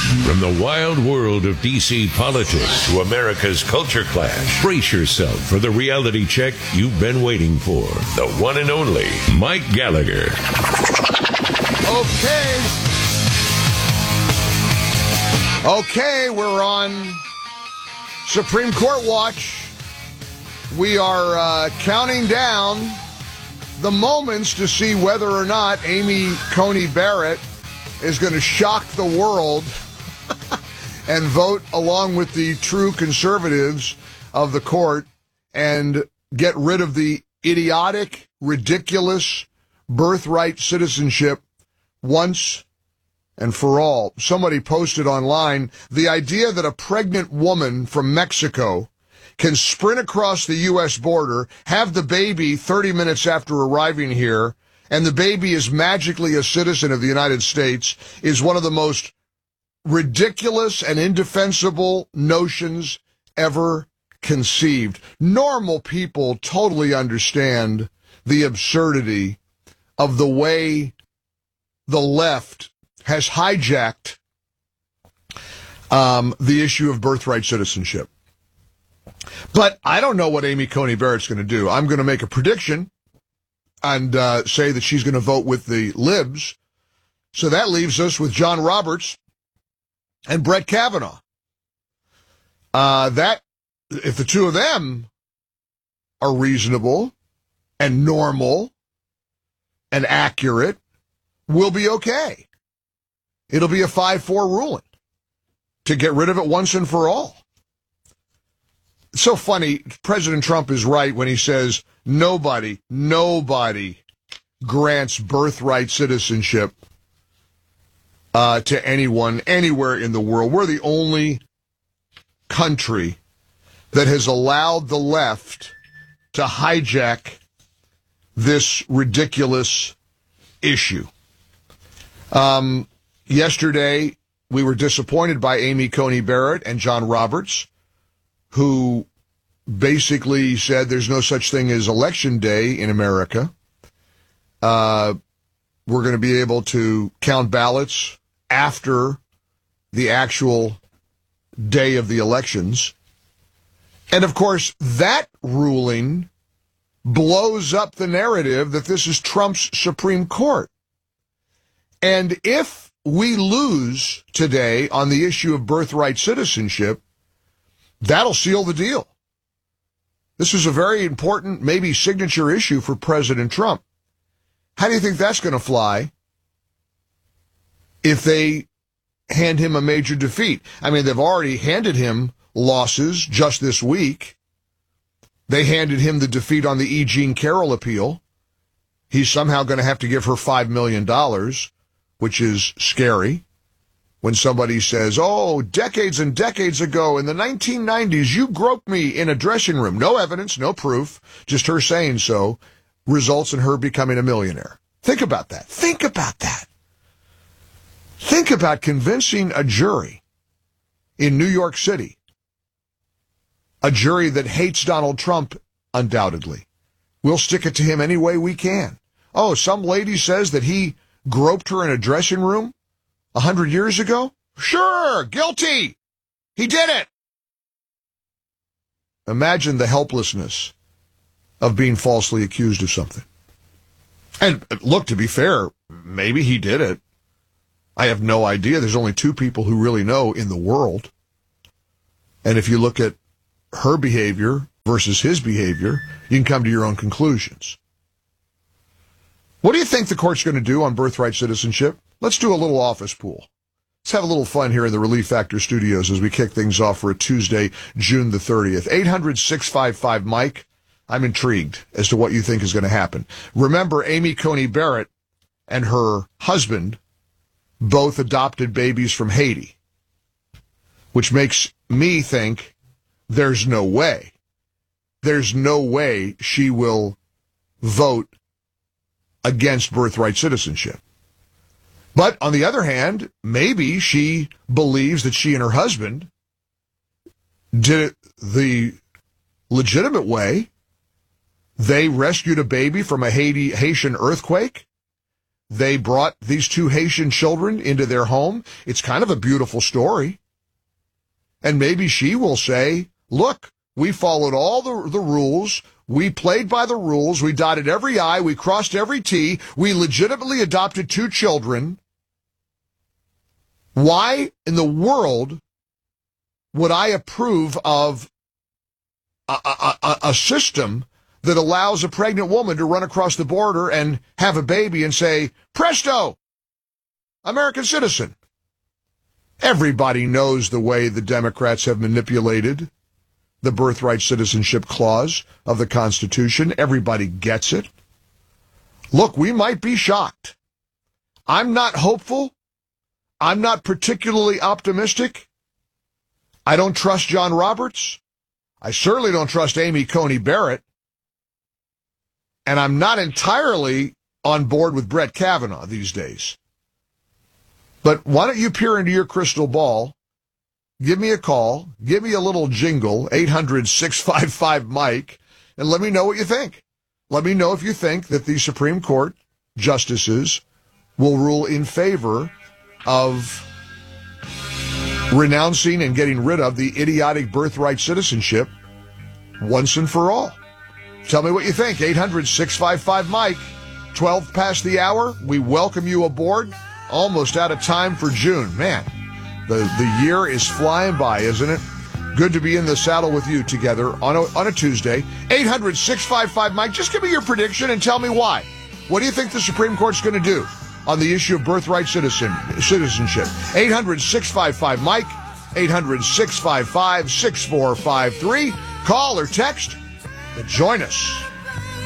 From the wild world of D.C. politics to America's culture clash, brace yourself for the reality check you've been waiting for. The one and only Mike Gallagher. Okay, we're on Supreme Court watch. We are counting down the moments to see whether or not Amy Coney Barrett is going to shock the world and vote along with the true conservatives of the court and get rid of the idiotic, ridiculous birthright citizenship once and for all. Somebody posted online the idea that a pregnant woman from Mexico can sprint across the U.S. border, have the baby 30 minutes after arriving here, and the baby is magically a citizen of the United States is one of the most ridiculous and indefensible notions ever conceived. Normal people totally understand the absurdity of the way the left has hijacked the issue of birthright citizenship. But I don't know what Amy Coney Barrett's going to do. I'm going to make a prediction and say that she's going to vote with the libs. So that leaves us with John Roberts and Brett Kavanaugh. That, if the two of them are reasonable and normal and accurate, we'll be okay. It'll be a 5-4 ruling to get rid of it once and for all. It's so funny. President Trump is right when he says nobody grants birthright citizenship to anyone anywhere in the world. We're the only country that has allowed the left to hijack this ridiculous issue. Yesterday, we were disappointed by Amy Coney Barrett and John Roberts, who basically said there's no such thing as Election Day in America. We're going to be able to count ballots after the actual day of the elections. And, of course, that ruling blows up the narrative that this is Trump's Supreme Court. And if we lose today on the issue of birthright citizenship, that'll seal the deal. This is a very important, maybe signature issue for President Trump. How do you think that's going to fly if they hand him a major defeat? I mean, they've already handed him losses just this week. They handed him the defeat on the E. Jean Carroll appeal. He's somehow going to have to give her $5 million, which is scary. When somebody says, oh, decades and decades ago in the 1990s, you groped me in a dressing room. No evidence, no proof, just her saying so, results in her becoming a millionaire. Think about that. Think about that. Think about convincing a jury in New York City, a jury that hates Donald Trump, undoubtedly. We'll stick it to him any way we can. Oh, some lady says that he groped her in a dressing room 100 years ago? Sure, guilty. He did it. Imagine the helplessness of being falsely accused of something. And look, to be fair, maybe he did it. I have no idea. There's only two people who really know in the world. And if you look at her behavior versus his behavior, you can come to your own conclusions. What do you think the court's going to do on birthright citizenship? Let's do a little office pool. Let's have a little fun here in the Relief Factor studios as we kick things off for a Tuesday, June the 30th. 800-655-MIKE. I'm intrigued as to what you think is going to happen. Remember, Amy Coney Barrett and her husband both adopted babies from Haiti, which makes me think there's no way she will vote against birthright citizenship. But on the other hand, maybe she believes that she and her husband did it the legitimate way. They rescued a baby from a Haitian earthquake. they brought these two Haitian children into their home. It's kind of a beautiful story. And maybe she will say, look, we followed all the rules. We played by the rules. We dotted every I. We crossed every T. We legitimately adopted two children. Why in the world would I approve of a system that allows a pregnant woman to run across the border and have a baby and say, presto, American citizen? Everybody knows the way the Democrats have manipulated the birthright citizenship clause of the Constitution. Everybody gets it. Look, we might be shocked. I'm not hopeful. I'm not particularly optimistic. I don't trust John Roberts. I certainly don't trust Amy Coney Barrett. And I'm not entirely on board with Brett Kavanaugh these days. But why don't you peer into your crystal ball, give me a call, give me a little jingle, 800-655-MIKE, and let me know what you think. Let me know if you think that the Supreme Court justices will rule in favor of renouncing and getting rid of the idiotic birthright citizenship once and for all. Tell me what you think. 800-655-MIKE, 12 past the hour. We welcome you aboard. Almost out of time for June. Man, the year is flying by, isn't it? Good to be in the saddle with you together on a Tuesday. 800-655-MIKE. Just give me your prediction and tell me why. What do you think the Supreme Court's going to do on the issue of birthright citizenship? 800-655-MIKE. 800-655-6453. Call or text, but join us.